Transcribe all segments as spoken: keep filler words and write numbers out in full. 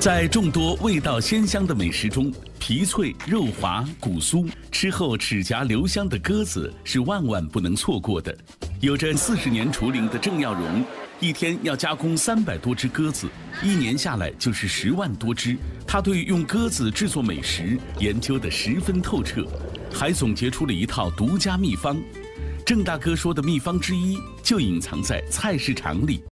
在众多味道鲜香的美食中，皮脆肉滑骨酥，吃后齿颊留香的鸽子是万万不能错过的。有着四十年厨龄的郑耀荣，一天要加工三百多只鸽子，一年下来就是十万多只。他对用鸽子制作美食研究得十分透彻，还总结出了一套独家秘方。郑大哥说的秘方之一，就隐藏在菜市场里。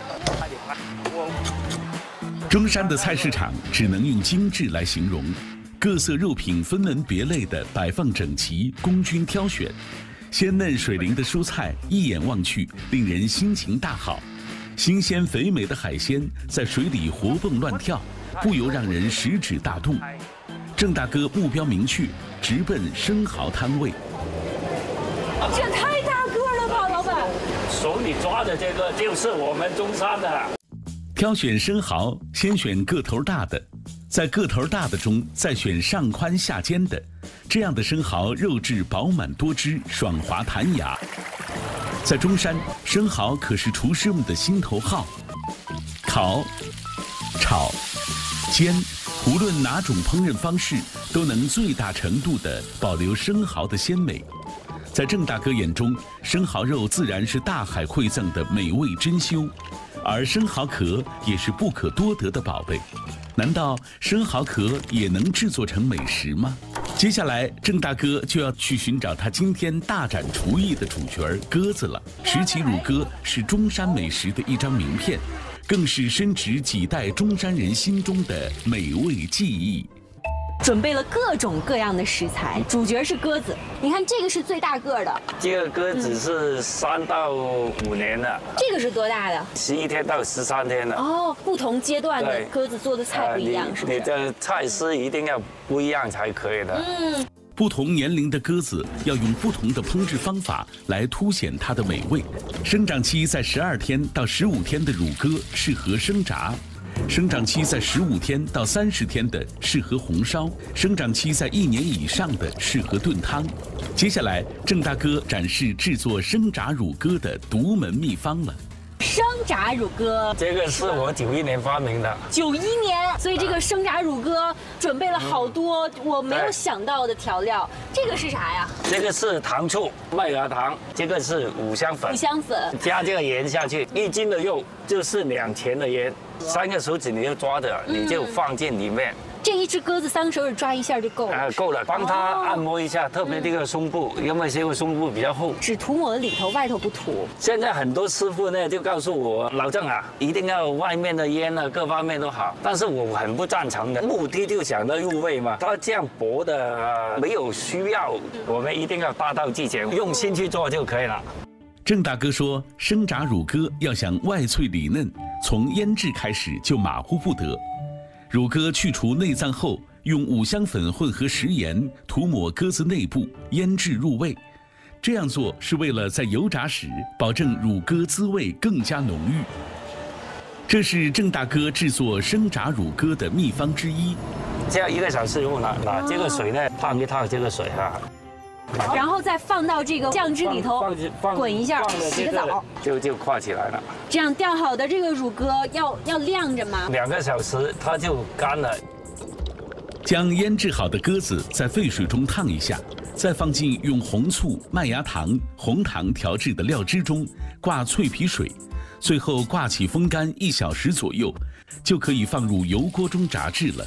中山的菜市场只能用精致来形容，各色肉品分门别类地摆放整齐，供君挑选。鲜嫩水灵的蔬菜一眼望去，令人心情大好；新鲜肥美的海鲜在水里活蹦乱跳，不由让人食指大动。郑大哥目标明确，直奔生蚝摊位。 这太大个了吧，老板！ 手里抓的这个就是我们中山的。 挑选生蚝，先选个头大的，在个头大的中再选上宽下尖的，这样的生蚝肉质饱满多汁，爽滑弹牙。在中山，生蚝可是厨师们的心头好。烤、炒、煎，无论哪种烹饪方式，都能最大程度地保留生蚝的鲜美。在郑大哥眼中，生蚝肉自然是大海馈赠的美味珍馐，而生蚝壳也是不可多得的宝贝。难道生蚝壳也能制作成美食吗？接下来，郑大哥就要去寻找他今天大展厨艺的主角儿鸽子了。石岐乳鸽是中山美食的一张名片，更是深植几代中山人心中的美味记忆。 准备了各种各样的食材，主角是鸽子。你看这个是最大个的， 这个鸽子是三到五年的， 这个是多大的？ 十一天到十三天的。 哦，不同阶段的对鸽子做的菜不一样， 呃、 是不是？ 你的菜式一定要不一样才可以的。 嗯。 不同年龄的鸽子要用不同的烹制方法来凸显它的美味。生长期在十二天到十五天的乳鸽适合生炸。生长期在十五天到三十天的适合红烧，生长期在一年以上的适合炖汤。接下来，郑大哥展示制作生炸乳鸽的独门秘方了。 生炸乳鸽， 这个是我九一年发明的。 九一年，所以这个生炸乳鸽准备了好多我没有想到的调料。这个是啥呀？ 这个是糖醋、麦芽糖，这个是五香粉。 五香粉加这个盐下去，一斤的肉就是两钱的盐，三个手指你就抓着，你就放进里面。 这一只鸽子三个手指抓一下就够了。 啊，够了，帮它按摩一下，特别这个胸部，因为这个胸部比较厚， 只涂抹了里头，外头不涂。 现在很多师傅呢就告诉我，老郑啊，一定要外面的烟呢各方面都好，但是我很不赞成的，目的就想到入味嘛。它这样薄的、呃、没有需要，我们一定要大道至简，用心去做就可以了。 郑大哥说，生炸乳鸽要想外脆里嫩，从腌制开始就马虎不得。乳鸽去除内脏后，用五香粉混合食盐涂抹鸽子内部，腌制入味。这样做是为了在油炸时保证乳鸽滋味更加浓郁。这是郑大哥制作生炸乳鸽的秘方之一。 这样一个小时以后呢，把这个水呢烫一烫这个水哈、啊， 然后再放到这个酱汁里头滚一下，洗个澡， 就就化起来了。 这样吊好的这个乳鸽要要晾着吗？ 两个小时它就干了。 将腌制好的鸽子在沸水中烫一下，再放进用红醋、麦芽糖、红糖调制的料汁中，挂脆皮水，最后挂起风干一小时左右，就可以放入油锅中炸制了。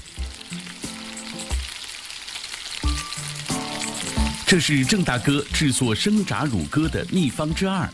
这是郑大哥制作生炸乳鸽的秘方之二。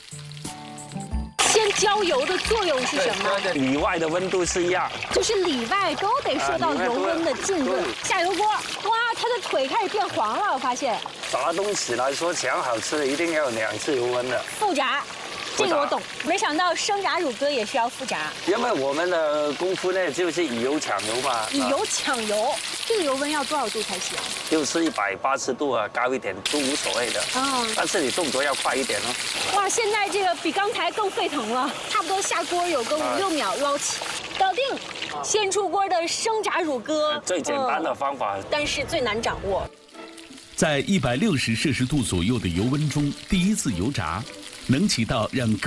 先浇油的作用是什么？ 里外的温度是一样， 就是里外都得受到油温的浸润。下油锅，哇，它的腿开始变黄了，我发现。 炸东西来说，想好吃的一定要有两次油温的。 复炸。这个我懂，没想到生炸乳鸽也是要复炸。 因为我们的功夫呢，就是以油抢油嘛。 以油抢油，这个油温要多少度才行？ 就是一百八十度啊，高一点都无所谓的。啊，但是你动作要快一点哦。 哇，现在这个比刚才更沸腾了，差不多下锅有个五六秒捞起，搞定。先出锅的生炸乳鸽， 最简单的方法， 但是最难掌握。 在一百六十摄氏度左右的油温中第一次油炸，能起到让